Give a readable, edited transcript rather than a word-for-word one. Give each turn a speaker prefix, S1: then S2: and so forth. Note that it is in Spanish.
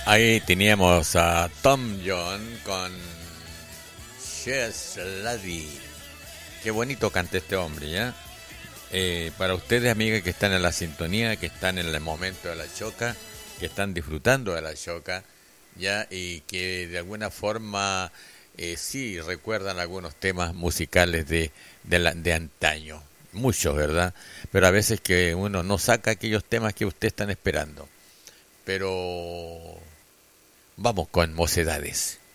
S1: Ahí teníamos a Tom John con She's Lady. Qué bonito canta este hombre, ¿ya? Para ustedes, amigas, que están en la sintonía, que están en el momento de la choca, que están disfrutando de la choca, ¿ya? Y que de alguna forma sí recuerdan algunos temas musicales de antaño. Muchos, ¿verdad? Pero a veces que uno no saca aquellos temas que ustedes están esperando. Pero vamos con Mocedades.